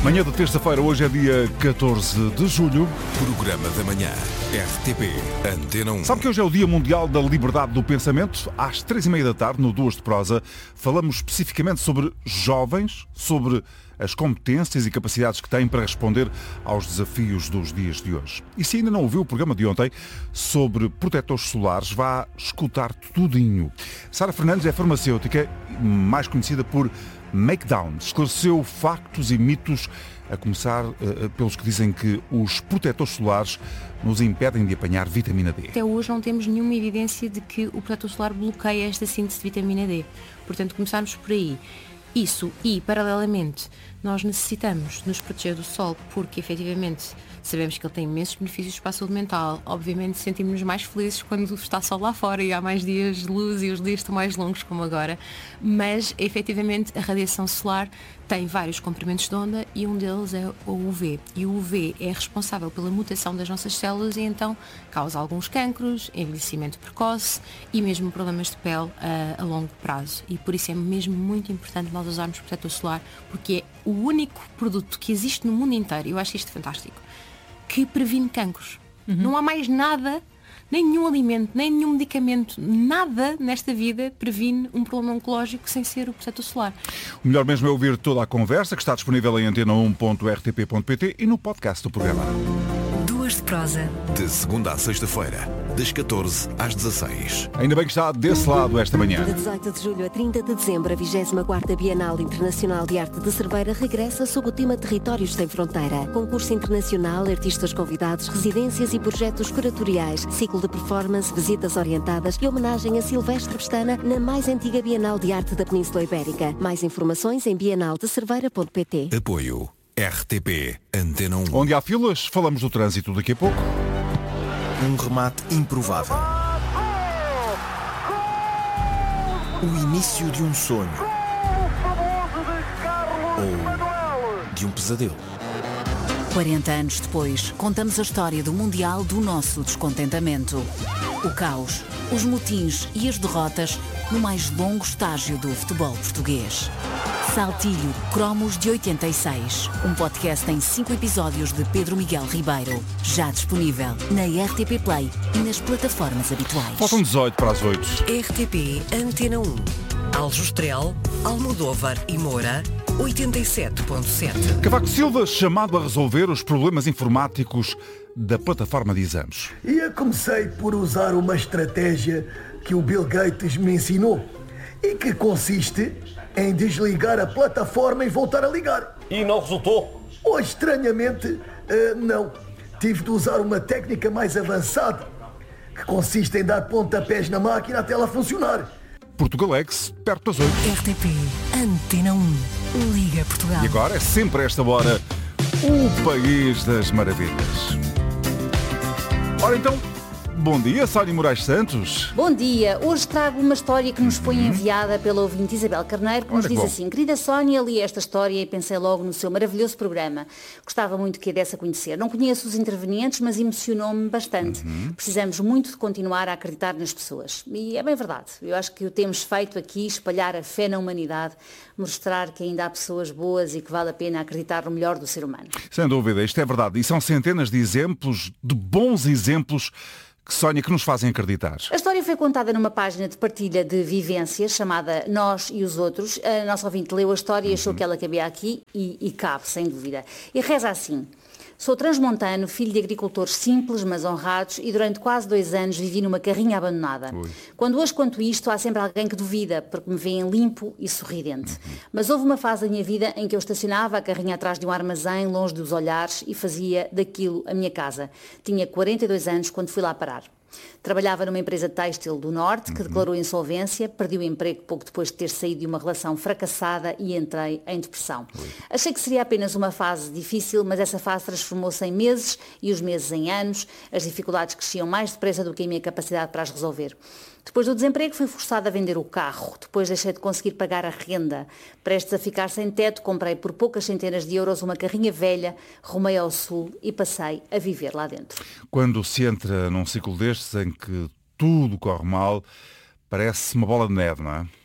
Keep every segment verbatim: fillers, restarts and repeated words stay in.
Manhã de terça-feira, hoje é dia catorze de julho. Programa da manhã, R T P, Antena um. Sabe que hoje é o Dia Mundial da Liberdade do Pensamento? Às três e meia da tarde, no Duas de Prosa, falamos especificamente sobre jovens, sobre as competências e capacidades que têm para responder aos desafios dos dias de hoje. E se ainda não ouviu o programa de ontem sobre protetores solares, vá escutar tudinho. Sara Fernandes é farmacêutica, mais conhecida por Makedown. Esclareceu factos e mitos, a começar uh, pelos que dizem que os protetores solares nos impedem de apanhar vitamina D. Até hoje não temos nenhuma evidência de que o protetor solar bloqueia esta síntese de vitamina D. Portanto, começarmos por aí. Isso e, paralelamente, nós necessitamos nos proteger do sol porque, efetivamente, sabemos que ele tem imensos benefícios para a saúde mental. Obviamente, sentimos-nos mais felizes quando está sol lá fora e há mais dias de luz e os dias estão mais longos, como agora. Mas, efetivamente, a radiação solar tem vários comprimentos de onda e um deles é o U V. E o U V é responsável pela mutação das nossas células e então causa alguns cancros, envelhecimento precoce e mesmo problemas de pele a, a longo prazo. E por isso é mesmo muito importante nós usarmos protetor solar, porque é o único produto que existe no mundo inteiro, eu acho isto fantástico, que previne cancros. Uhum. Não há mais nada, nem nenhum alimento, nem nenhum medicamento, nada nesta vida previne um problema oncológico sem ser o protetor solar. O melhor mesmo é ouvir toda a conversa, que está disponível em antena um ponto r t p ponto p t e no podcast do programa. Duas de Prosa. De segunda à sexta-feira, das catorze às dezasseis. Ainda bem que está desse lado esta manhã. De dezoito de julho a trinta de dezembro, a vigésima quarta Bienal Internacional de Arte de Cerveira regressa sob o tema Territórios Sem Fronteira. Concurso internacional, artistas convidados, residências e projetos curatoriais, ciclo de performance, visitas orientadas e homenagem a Silvestre Pestana na mais antiga Bienal de Arte da Península Ibérica. Mais informações em bienal de cerveira ponto p t. Apoio R T P, Antena um. Onde há filas, falamos do trânsito daqui a pouco. Um remate improvável. O início de um sonho. Ou de um pesadelo. quarenta anos depois, contamos a história do Mundial do nosso descontentamento. O caos, os motins e as derrotas no mais longo estágio do futebol português. Saltilho Cromos de oitenta e seis. Um podcast em cinco episódios de Pedro Miguel Ribeiro. Já disponível na R T P Play e nas plataformas habituais. Faltam dezoito para as oito. R T P Antena um. Aljustrel, Almodóvar e Moura, oitenta e sete ponto sete. Cavaco Silva chamado a resolver os problemas informáticos da plataforma de exames. E eu comecei por usar uma estratégia que o Bill Gates me ensinou e que consiste em desligar a plataforma e voltar a ligar. E não resultou? Hoje, estranhamente, uh, não. Tive de usar uma técnica mais avançada, que consiste em dar pontapés na máquina até ela funcionar. Portugalex, perto das oito. R T P Antena um. Liga Portugal. E agora é sempre a esta hora o País das Maravilhas. Ora então, bom dia, Sónia Moraes Santos. Bom dia. Hoje trago uma história que nos foi enviada pela ouvinte Isabel Carneiro, que nos diz assim: querida Sónia, li esta história e pensei logo no seu maravilhoso programa. Gostava muito que a desse a conhecer. Não conheço os intervenientes, mas emocionou-me bastante. Uhum. Precisamos muito de continuar a acreditar nas pessoas. E é bem verdade. Eu acho que o temos feito aqui, espalhar a fé na humanidade, mostrar que ainda há pessoas boas e que vale a pena acreditar no melhor do ser humano. Sem dúvida, isto é verdade. E são centenas de exemplos, de bons exemplos, que, Sónia, que nos fazem acreditar. A história foi contada numa página de partilha de vivências chamada Nós e os Outros. A nossa ouvinte leu a história e achou que ela cabia aqui e, e cabe, sem dúvida. E reza assim: sou transmontano, filho de agricultores simples, mas honrados, e durante quase dois anos vivi numa carrinha abandonada. Ui. Quando hoje conto isto, há sempre alguém que duvida, porque me veem limpo e sorridente. Uhum. Mas houve uma fase da minha vida em que eu estacionava a carrinha atrás de um armazém, longe dos olhares, e fazia daquilo a minha casa. Tinha quarenta e dois anos quando fui lá parar. Trabalhava numa empresa têxtil do Norte que declarou insolvência, perdi o emprego pouco depois de ter saído de uma relação fracassada e entrei em depressão. Ui. Achei que seria apenas uma fase difícil, mas essa fase transformou-se em meses e os meses em anos. As dificuldades cresciam mais depressa do que a minha capacidade para as resolver. Depois do desemprego fui forçada a vender o carro, depois deixei de conseguir pagar a renda. Prestes a ficar sem teto, comprei por poucas centenas de euros uma carrinha velha, rumei ao sul e passei a viver lá dentro. Quando se entra num ciclo destes em que tudo corre mal, parece uma bola de neve, não é? E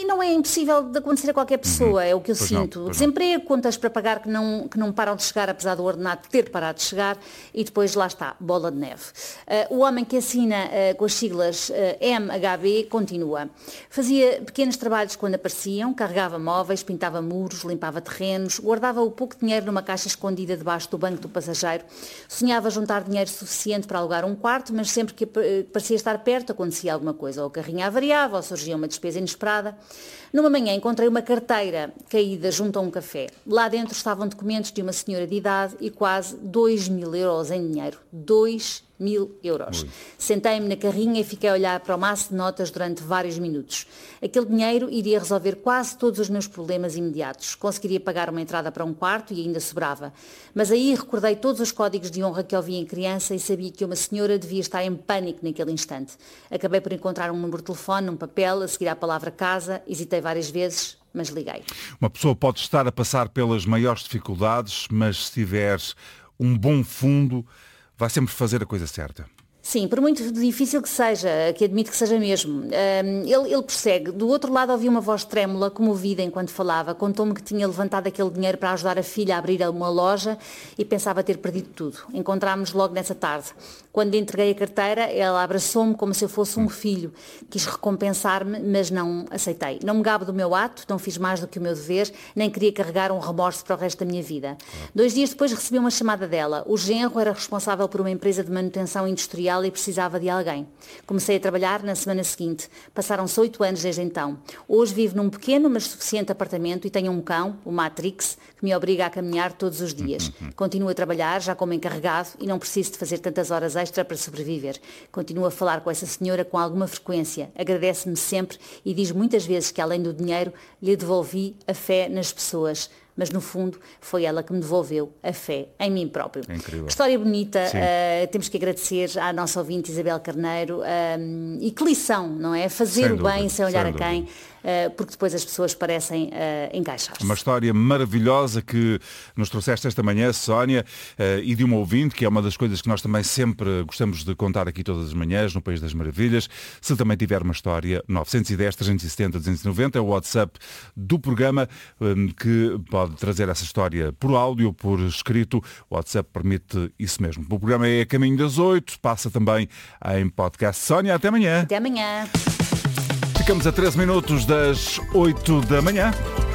não é impossível de acontecer a qualquer pessoa, uhum. é o que eu pois sinto. Não, Desemprego, contas para pagar que não, que não param de chegar, apesar do ordenado ter parado de chegar, e depois lá está, bola de neve. Uh, o homem que assina uh, com as siglas uh, M H B continua. Fazia pequenos trabalhos quando apareciam, carregava móveis, pintava muros, limpava terrenos, guardava o pouco dinheiro numa caixa escondida debaixo do banco do passageiro, sonhava juntar dinheiro suficiente para alugar um quarto, mas sempre que parecia estar perto acontecia alguma coisa, ou a carrinha avariava, ou surgia uma despesa inesperada. Numa manhã encontrei uma carteira caída junto a um café. Lá dentro estavam documentos de uma senhora de idade e quase dois mil euros em dinheiro. dois mil euros. Ui. Sentei-me na carrinha e fiquei a olhar para o maço de notas durante vários minutos. Aquele dinheiro iria resolver quase todos os meus problemas imediatos. Conseguiria pagar uma entrada para um quarto e ainda sobrava. Mas aí recordei todos os códigos de honra que ouvi em criança e sabia que uma senhora devia estar em pânico naquele instante. Acabei por encontrar um número de telefone, um papel, a seguir à palavra casa, hesitei várias vezes, mas liguei. Uma pessoa pode estar a passar pelas maiores dificuldades, mas se tiver um bom fundo, vai sempre fazer a coisa certa. Sim, por muito difícil que seja, que admito que seja mesmo. Ele, ele prossegue. Do outro lado ouvi uma voz trêmula, comovida enquanto falava. Contou-me que tinha levantado aquele dinheiro para ajudar a filha a abrir uma loja e pensava ter perdido tudo. Encontrámos logo nessa tarde. Quando lhe entreguei a carteira, ela abraçou-me como se eu fosse um filho. Quis recompensar-me, mas não aceitei. Não me gabo do meu ato, não fiz mais do que o meu dever, nem queria carregar um remorso para o resto da minha vida. Dois dias depois recebi uma chamada dela. O genro era responsável por uma empresa de manutenção industrial e precisava de alguém. Comecei a trabalhar na semana seguinte. Passaram-se oito anos desde então. Hoje vivo num pequeno, mas suficiente apartamento e tenho um cão, o Matrix, que me obriga a caminhar todos os dias. Continuo a trabalhar, já como encarregado, e não preciso de fazer tantas horas extra para sobreviver. Continuo a falar com essa senhora com alguma frequência. Agradece-me sempre e diz muitas vezes que, além do dinheiro, lhe devolvi a fé nas pessoas. Mas, no fundo, foi ela que me devolveu a fé em mim próprio. É incrível. Que história bonita. Uh, temos que agradecer à nossa ouvinte Isabel Carneiro. Um, e que lição, não é? Fazer sem o dúvida, bem sem olhar sem a quem, uh, porque depois as pessoas parecem uh, encaixar-se. Uma história maravilhosa que nos trouxeste esta manhã, Sónia, uh, e de uma ouvinte, que é uma das coisas que nós também sempre gostamos de contar aqui todas as manhãs, no País das Maravilhas. Se também tiver uma história, nove um zero, trezentos e setenta, duzentos e noventa é o WhatsApp do programa, um, que pode trazer essa história por áudio, por escrito. O WhatsApp permite isso mesmo. O programa é a caminho das oito, passa também em podcast. Sónia, até amanhã. Até amanhã. Ficamos a treze minutos das oito da manhã.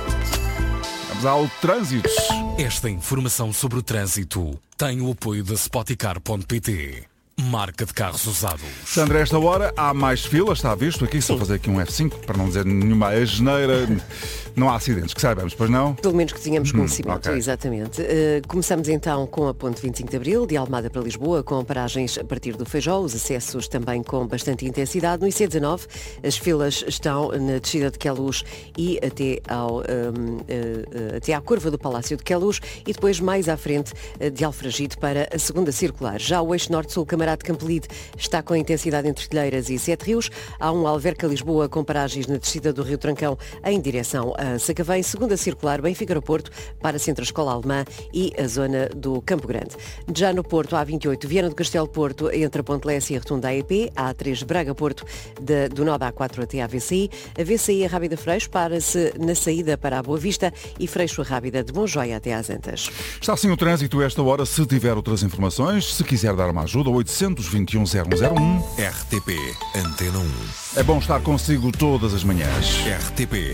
Vamos ao trânsito. Esta informação sobre o trânsito tem o apoio da Spoticar ponto pt. Marca de carros usados. Sandra, a esta hora há mais filas, está visto aqui, só fazer aqui um F cinco, para não dizer nenhuma asneira. Não há acidentes, que saibamos, pois não? Pelo menos que tenhamos conhecimento, hum, okay. Exatamente. Uh, começamos então com a ponte vinte e cinco de Abril, de Almada para Lisboa, com paragens a partir do Feijó, os acessos também com bastante intensidade. No I C dezanove, as filas estão na descida de Queluz e até, ao, um, uh, uh, até à curva do Palácio de Queluz e depois mais à frente uh, de Alfragide para a segunda circular. Já o eixo norte-sul, Camarate de Campolide, está com intensidade entre Telheiras e Sete Rios. Há um Alverca-Lisboa com paragens na descida do Rio Trancão em direção a Sacavém, segunda circular, Benfica-Aeroporto, para Centro Escola Alemã e a zona do Campo Grande. Já no Porto, A vinte e oito, Viana do Castelo Porto, entre a Ponte Lessa e a Rotunda A E P, A três, Braga-Porto, do nó da A quatro até à V C I, a V C I a Rábida Freixo, para-se na saída para a Boa Vista e Freixo a Rábida de Monjoia até às Antas. Está assim o trânsito a esta hora. Se tiver outras informações, se quiser dar uma ajuda, oitocentos, vinte e um, zero um zero um. R T P Antena um. É bom estar consigo todas as manhãs. R T P